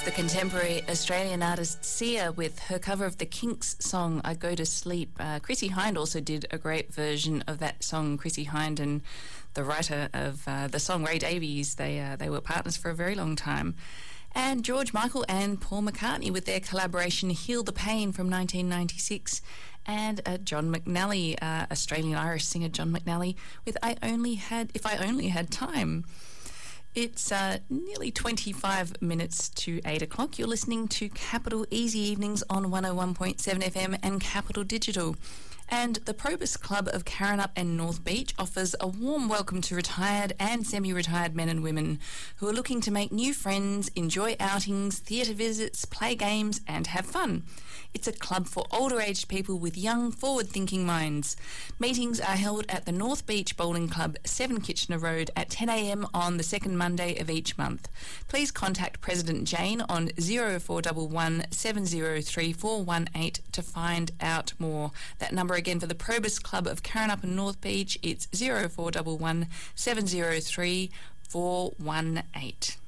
the contemporary Australian artist Sia with her cover of the Kinks song I Go to Sleep. Chrissie Hynde also did a great version of that song. Chrissie Hynde and the writer of the song, Ray Davies, they were partners for a very long time. And George Michael and Paul McCartney with their collaboration Heal the Pain from 1996. And John McNally, Australian-Irish singer John McNally with If I Only Had Time. It's nearly 25 minutes to 8 o'clock. You're listening to Capital Easy Evenings on 101.7 FM and Capital Digital. And the Probus Club of Karrinyup and North Beach offers a warm welcome to retired and semi-retired men and women who are looking to make new friends, enjoy outings, theatre visits, play games and have fun. It's a club for older-aged people with young, forward-thinking minds. Meetings are held at the North Beach Bowling Club, 7 Kitchener Road at 10 a.m. on the second Monday of each month. Please contact President Jane on 0411 703 418 to find out more. That number again for the Probus Club of Karrinyup and North Beach, it's 0411 703 418.